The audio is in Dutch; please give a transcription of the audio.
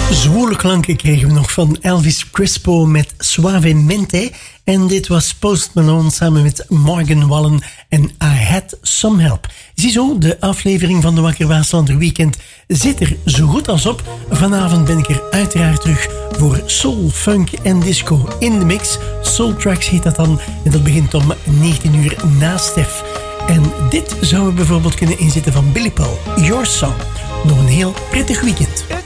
Zwoele klanken kregen we nog van Elvis Crespo met Suavemente. En dit was Post Malone samen met Morgan Wallen en I Had Some Help. Ziezo, de aflevering van de Wakker Waaslander Weekend zit er zo goed als op. Vanavond ben ik er uiteraard terug voor soul, funk en disco in de mix. Soul Tracks heet dat dan. En dat begint om 19 uur na Stef. En dit zou er bijvoorbeeld kunnen inzitten van Billy Paul, Your Song. Nog een heel prettig weekend.